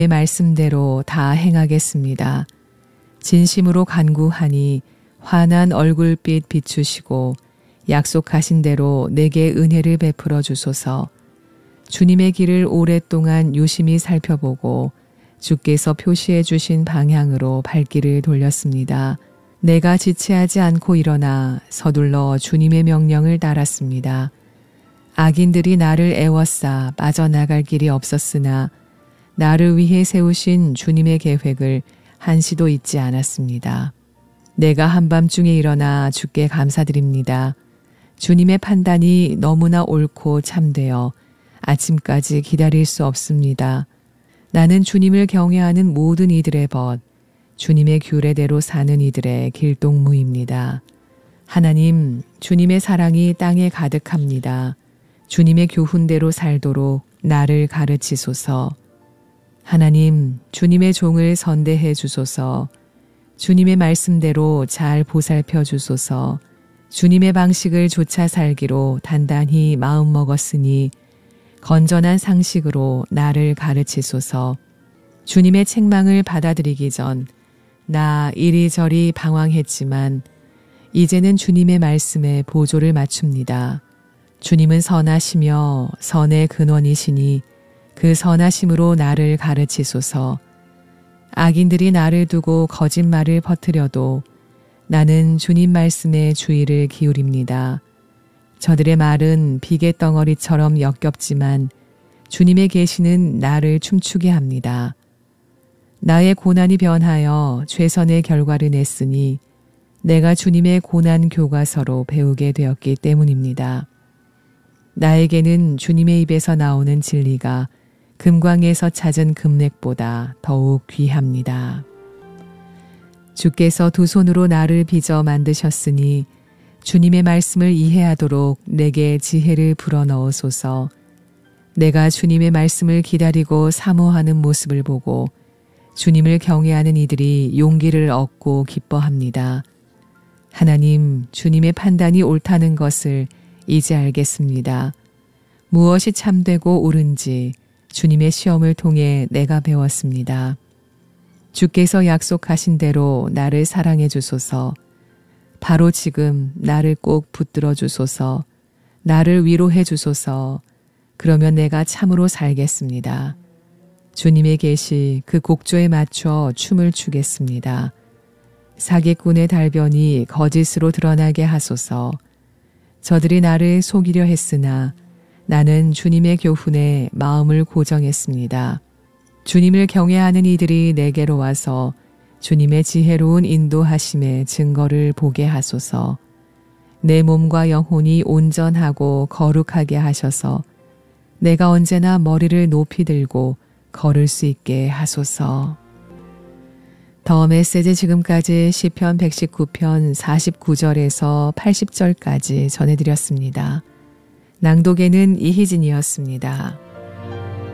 말씀대로 다 행하겠습니다. 진심으로 간구하니 환한 얼굴빛 비추시고 약속하신 대로 내게 은혜를 베풀어 주소서. 주님의 길을 오랫동안 유심히 살펴보고 주께서 표시해 주신 방향으로 발길을 돌렸습니다. 내가 지체하지 않고 일어나 서둘러 주님의 명령을 따랐습니다. 악인들이 나를 애워싸 빠져나갈 길이 없었으나 나를 위해 세우신 주님의 계획을 한시도 잊지 않았습니다. 내가 한밤중에 일어나 주께 감사드립니다. 주님의 판단이 너무나 옳고 참되어 아침까지 기다릴 수 없습니다. 나는 주님을 경외하는 모든 이들의 벗, 주님의 규례대로 사는 이들의 길동무입니다. 하나님, 주님의 사랑이 땅에 가득합니다. 주님의 교훈대로 살도록 나를 가르치소서. 하나님, 주님의 종을 선대해 주소서. 주님의 말씀대로 잘 보살펴 주소서. 주님의 방식을 좇아 살기로 단단히 마음먹었으니 건전한 상식으로 나를 가르치소서. 주님의 책망을 받아들이기 전 나 이리저리 방황했지만 이제는 주님의 말씀에 보조를 맞춥니다. 주님은 선하시며 선의 근원이시니 그 선하심으로 나를 가르치소서. 악인들이 나를 두고 거짓말을 퍼뜨려도 나는 주님 말씀에 주의를 기울입니다. 저들의 말은 비계덩어리처럼 역겹지만 주님의 계시는 나를 춤추게 합니다. 나의 고난이 변하여 최선의 결과를 냈으니 내가 주님의 고난 교과서로 배우게 되었기 때문입니다. 나에게는 주님의 입에서 나오는 진리가 금광에서 찾은 금액보다 더욱 귀합니다. 주께서 두 손으로 나를 빚어 만드셨으니 주님의 말씀을 이해하도록 내게 지혜를 불어넣으소서. 내가 주님의 말씀을 기다리고 사모하는 모습을 보고 주님을 경외하는 이들이 용기를 얻고 기뻐합니다. 하나님, 주님의 판단이 옳다는 것을 이제 알겠습니다. 무엇이 참되고 옳은지 주님의 시험을 통해 내가 배웠습니다. 주께서 약속하신 대로 나를 사랑해 주소서. 바로 지금 나를 꼭 붙들어 주소서. 나를 위로해 주소서. 그러면 내가 참으로 살겠습니다. 주님의 계시 그 곡조에 맞춰 춤을 추겠습니다. 사기꾼의 달변이 거짓으로 드러나게 하소서. 저들이 나를 속이려 했으나 나는 주님의 교훈에 마음을 고정했습니다. 주님을 경외하는 이들이 내게로 와서 주님의 지혜로운 인도하심의 증거를 보게 하소서. 내 몸과 영혼이 온전하고 거룩하게 하셔서 내가 언제나 머리를 높이 들고 걸을 수 있게 하소서. 더 메시지 지금까지 시편 119편 49절에서 80절까지 전해드렸습니다. 낭독에는 이희진이었습니다.